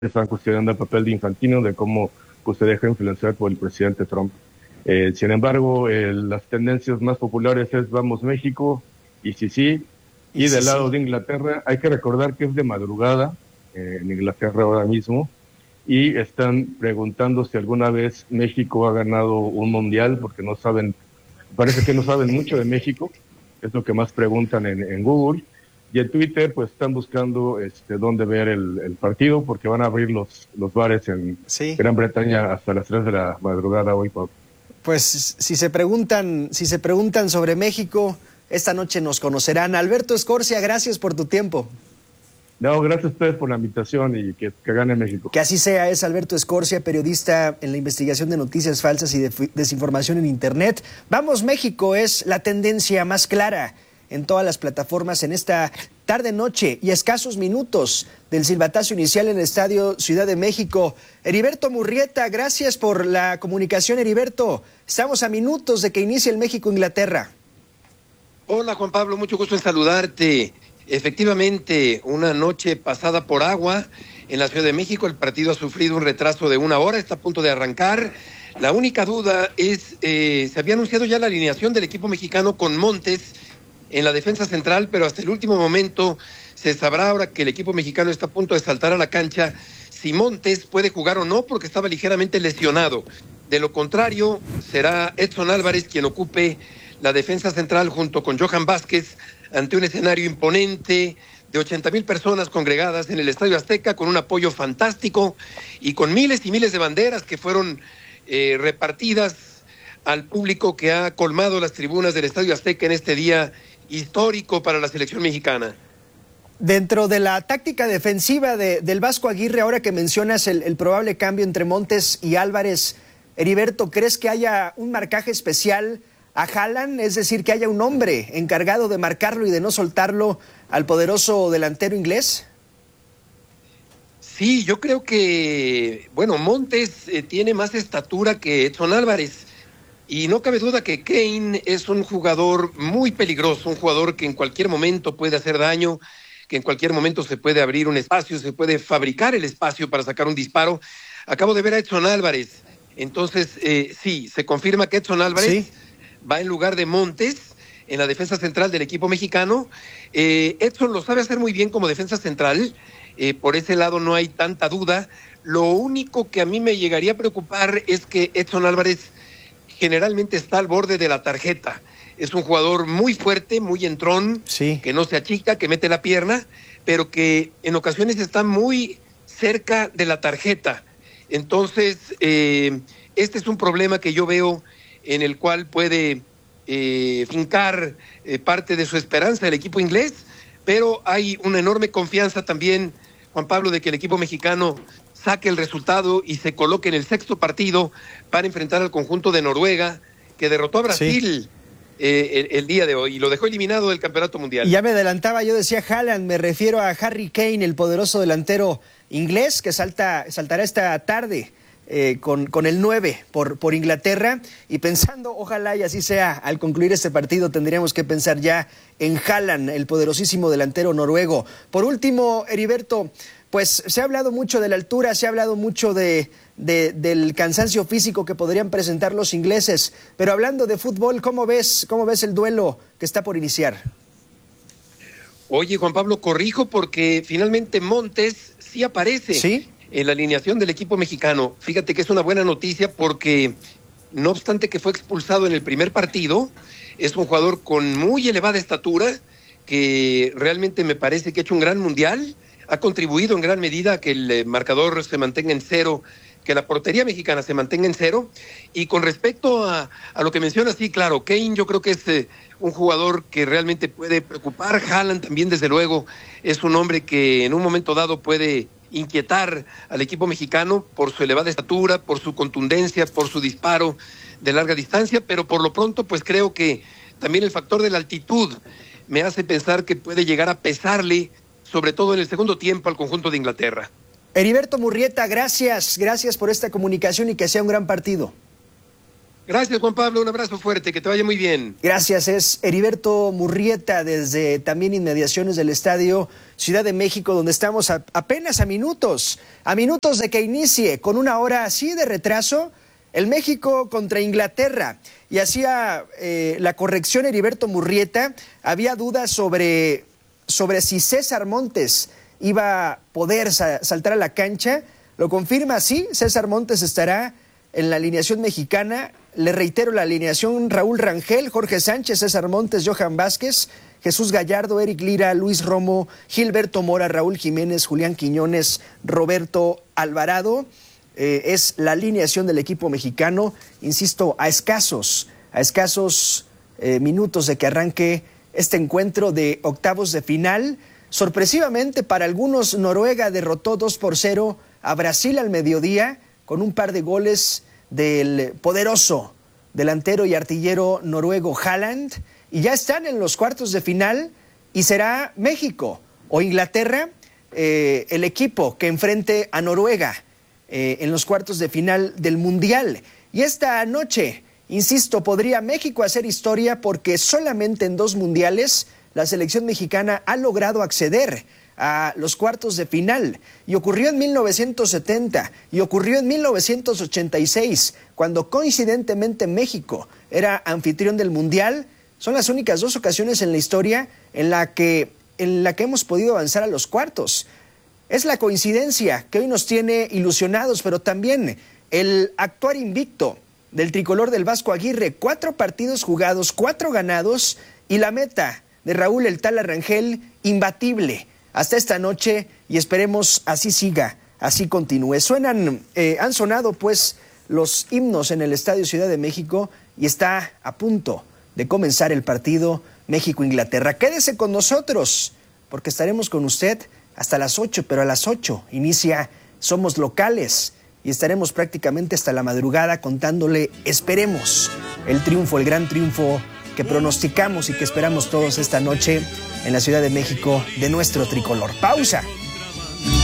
están cuestionando el papel de Infantino, de cómo pues, se deja influenciar por el presidente Trump. Sin embargo, las tendencias más populares es Vamos México y sí, sí. Y del lado de Inglaterra, hay que recordar que es de madrugada en Inglaterra ahora mismo y están preguntando si alguna vez México ha ganado un mundial, porque no saben, parece que no saben mucho de México, es lo que más preguntan en Google. Y en Twitter, pues están buscando dónde ver el partido, porque van a abrir los bares en Gran Bretaña hasta las 3 de la madrugada hoy, Pablo. Pues si se preguntan sobre México, esta noche nos conocerán. Alberto Escorcia, gracias por tu tiempo. No, gracias a ustedes por la invitación y que gane México. Que así sea. Es Alberto Escorcia, periodista en la investigación de noticias falsas y desinformación en Internet. Vamos México es la tendencia más clara en todas las plataformas en esta tarde-noche y escasos minutos del silbatazo inicial en el Estadio Ciudad de México. Heriberto Murrieta, gracias por la comunicación, Heriberto. Estamos a minutos de que inicie el México-Inglaterra. Hola, Juan Pablo, mucho gusto en saludarte. Efectivamente, una noche pasada por agua en la Ciudad de México. El partido ha sufrido un retraso de 1 hora, está a punto de arrancar. La única duda es, se había anunciado ya la alineación del equipo mexicano con Montes en la defensa central, pero hasta el último momento se sabrá, ahora que el equipo mexicano está a punto de saltar a la cancha, si Montes puede jugar o no, porque estaba ligeramente lesionado. De lo contrario, será Edson Álvarez quien ocupe la defensa central junto con Johan Vázquez ante un escenario imponente de 80,000 personas congregadas en el Estadio Azteca, con un apoyo fantástico y con miles y miles de banderas que fueron repartidas al público que ha colmado las tribunas del Estadio Azteca en este día histórico para la selección mexicana. Dentro de la táctica defensiva del Vasco Aguirre, ahora que mencionas el probable cambio entre Montes y Álvarez, Heriberto, ¿crees que haya un marcaje especial a Haaland? Es decir, que haya un hombre encargado de marcarlo y de no soltarlo al poderoso delantero inglés. Sí, yo creo que, Montes tiene más estatura que Edson Álvarez. Y no cabe duda que Kane es un jugador muy peligroso, un jugador que en cualquier momento puede hacer daño, que en cualquier momento se puede abrir un espacio, se puede fabricar el espacio para sacar un disparo. Acabo de ver a Edson Álvarez. Entonces, sí, se confirma que Edson Álvarez va en lugar de Montes en la defensa central del equipo mexicano. Edson lo sabe hacer muy bien como defensa central. Por ese lado no hay tanta duda. Lo único que a mí me llegaría a preocupar es que Edson Álvarez generalmente está al borde de la tarjeta. Es un jugador muy fuerte, muy entrón, que no se achica, que mete la pierna, pero que en ocasiones está muy cerca de la tarjeta. Entonces, este es un problema que yo veo en el cual puede fincar parte de su esperanza el equipo inglés, pero hay una enorme confianza también, Juan Pablo, de que el equipo mexicano saque el resultado y se coloque en el 6º partido para enfrentar al conjunto de Noruega, que derrotó a Brasil el día de hoy y lo dejó eliminado del campeonato mundial. Y ya me adelantaba, yo decía Haaland, me refiero a Harry Kane, el poderoso delantero inglés que saltará esta tarde con el 9 por Inglaterra, y pensando, ojalá y así sea, al concluir este partido tendríamos que pensar ya en Haaland, el poderosísimo delantero noruego. Por último, Heriberto, pues se ha hablado mucho de la altura, se ha hablado mucho del cansancio físico que podrían presentar los ingleses, pero hablando de fútbol, ¿cómo ves el duelo que está por iniciar? Oye, Juan Pablo, corrijo porque finalmente Montes sí aparece en la alineación del equipo mexicano. Fíjate que es una buena noticia porque, no obstante que fue expulsado en el primer partido, es un jugador con muy elevada estatura que realmente me parece que ha hecho un gran mundial. Ha contribuido en gran medida a que el marcador se mantenga en 0, que la portería mexicana se mantenga en 0. Y con respecto a lo que mencionas, sí, claro, Kane yo creo que es un jugador que realmente puede preocupar. Haaland también, desde luego, es un hombre que en un momento dado puede inquietar al equipo mexicano por su elevada estatura, por su contundencia, por su disparo de larga distancia, pero por lo pronto pues creo que también el factor de la altitud me hace pensar que puede llegar a pesarle, sobre todo en el segundo tiempo, al conjunto de Inglaterra. Heriberto Murrieta, gracias por esta comunicación y que sea un gran partido. Gracias, Juan Pablo, un abrazo fuerte, que te vaya muy bien. Gracias, es Heriberto Murrieta desde también inmediaciones del Estadio Ciudad de México, donde estamos apenas a minutos de que inicie con una hora así de retraso el México contra Inglaterra. Y hacía la corrección Heriberto Murrieta, había dudas sobre si César Montes iba a poder saltar a la cancha. Lo confirma, sí, César Montes estará en la alineación mexicana. Le reitero la alineación: Raúl Rangel, Jorge Sánchez, César Montes, Johan Vázquez, Jesús Gallardo, Eric Lira, Luis Romo, Gilberto Mora, Raúl Jiménez, Julián Quiñones, Roberto Alvarado. Es la alineación del equipo mexicano, insisto, a escasos minutos de que arranque este encuentro de octavos de final. Sorpresivamente para algunos, Noruega derrotó 2-0 a Brasil al mediodía con un par de goles del poderoso delantero y artillero noruego Haaland, y ya están en los cuartos de final, y será México o Inglaterra el equipo que enfrente a Noruega en los cuartos de final del Mundial. Y esta noche, insisto, podría México hacer historia, porque solamente en 2 mundiales la selección mexicana ha logrado acceder a los cuartos de final, y ocurrió en 1970 y ocurrió en 1986, cuando coincidentemente México era anfitrión del Mundial. Son las únicas 2 ocasiones en la historia en la que hemos podido avanzar a los cuartos. Es la coincidencia que hoy nos tiene ilusionados, pero también el actuar invicto del tricolor del Vasco Aguirre: 4 partidos jugados, 4 ganados, y la meta de Raúl "el Tala" Rangel imbatible hasta esta noche, y esperemos así siga, así continúe. Han sonado pues los himnos en el Estadio Ciudad de México, y está a punto de comenzar el partido México-Inglaterra. Quédese con nosotros, porque estaremos con usted hasta las 8, pero a las 8 inicia Somos Locales, y estaremos prácticamente hasta la madrugada contándole, esperemos, el triunfo, el gran triunfo que pronosticamos y que esperamos todos esta noche en la Ciudad de México de nuestro tricolor. Pausa.